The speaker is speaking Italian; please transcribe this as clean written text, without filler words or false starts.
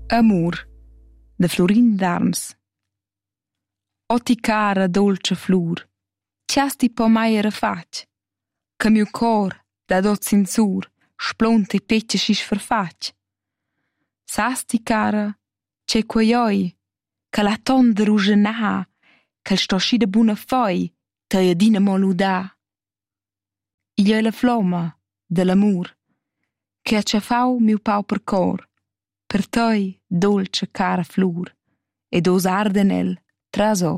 Amor, da Florin d'Arms. O ti cara dolce flur, tiasti po mai era fac, che mio cor, da dot sinsur, splonte pecce schisch farfac. Sasti cara, c'è quaioi, che la ton de rugenà, che sto schi da buna foi, te adina mo luda. Igl è la flama dell'amor, che ha ciafau mio pau per cor, per tei dolce cara flur, ed os arde nel trasò.